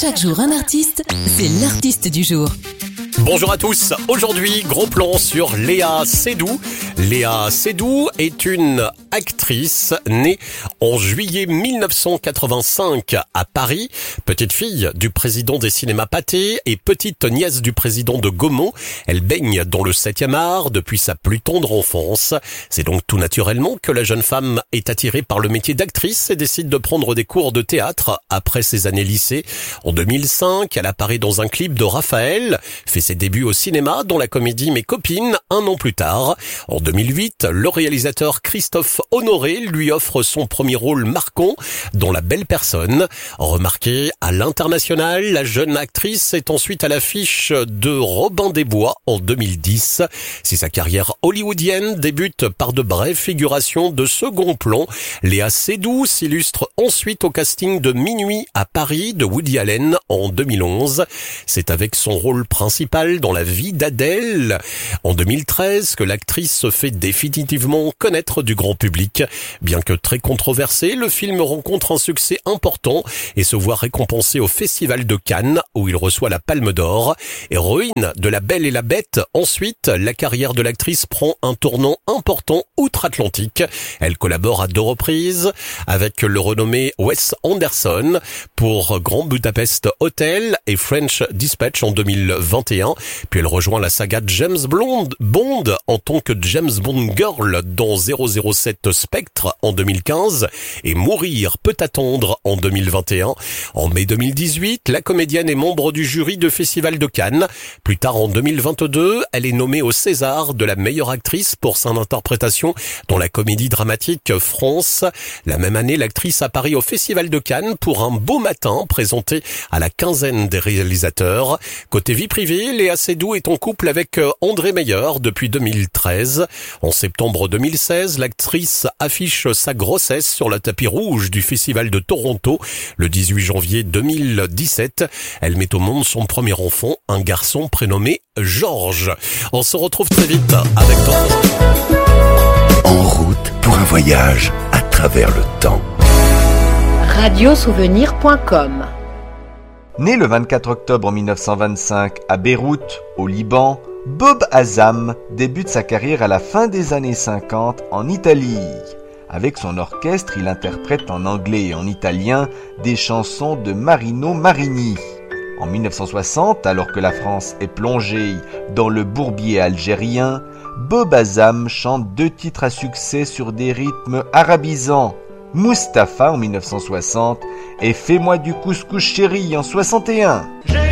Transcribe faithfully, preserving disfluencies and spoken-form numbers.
Chaque jour un artiste, c'est l'artiste du jour. Bonjour à tous, aujourd'hui gros plan sur Léa Seydoux. Léa Seydoux est une actrice née en juillet mille neuf cent quatre-vingt-cinq à Paris, petite fille du président des cinémas Pathé et petite nièce du président de Gaumont. Elle baigne dans le septième art depuis sa plus tendre enfance. C'est donc tout naturellement que la jeune femme est attirée par le métier d'actrice et décide de prendre des cours de théâtre après ses années lycée. En deux mille cinq, elle apparaît dans un clip de Raphaël, fait ses débuts au cinéma dans la comédie Mes copines un an plus tard. En deux mille huit, le réalisateur Christophe Honoré lui offre son premier rôle marquant dans La Belle Personne. Remarquée à l'international, la jeune actrice est ensuite à l'affiche de Robin des Bois en deux mille dix. Si sa carrière hollywoodienne débute par de brèves figurations de second plan, Léa Seydoux s'illustre ensuite au casting de Minuit à Paris de Woody Allen en deux mille onze. C'est avec son rôle principal dans La vie d'Adèle en deux mille treize que l'actrice se fait définitivement connaître du grand public. Bien que très controversé, le film rencontre un succès important et se voit récompensé au Festival de Cannes où il reçoit la Palme d'Or. Héroïne de La Belle et la Bête, ensuite, la carrière de l'actrice prend un tournant important outre-Atlantique. Elle collabore à deux reprises avec le renommé Wes Anderson pour Grand Budapest Hotel et French Dispatch en deux mille vingt et un. Puis elle rejoint la saga James Bond, Bond en tant que James Bond Girl dans zéro zéro sept Spectre en deux mille quinze et Mourir peut attendre en deux mille vingt et un. En mai deux mille dix-huit, la comédienne est membre du jury du Festival de Cannes. Plus tard en deux mille vingt-deux, elle est nommée au César de la meilleure actrice pour son interprétation dans la comédie dramatique France. La même année, l'actrice apparaît au Festival de Cannes pour Un beau matin, présenté à la quinzaine des réalisateurs. Côté vie privée, Léa Seydoux est en couple avec André Meyer depuis deux mille treize. En septembre deux mille seize, l'actrice affiche sa grossesse sur le tapis rouge du Festival de Toronto. Le dix-huit janvier deux mille dix-sept, elle met au monde son premier enfant, un garçon prénommé Georges. On se retrouve très vite avec d'autres. En route pour un voyage à travers le temps. radio souvenir point com. Né le vingt-quatre octobre mille neuf cent vingt-cinq à Beyrouth, au Liban, Bob Hazam débute sa carrière à la fin des années cinquante en Italie. Avec son orchestre, il interprète en anglais et en italien des chansons de Marino Marini. En mille neuf cent soixante, alors que la France est plongée dans le bourbier algérien, Bob Hazam chante deux titres à succès sur des rythmes arabisants. Mustapha en mille neuf cent soixante et Fais-moi du couscous chéri en soixante et un.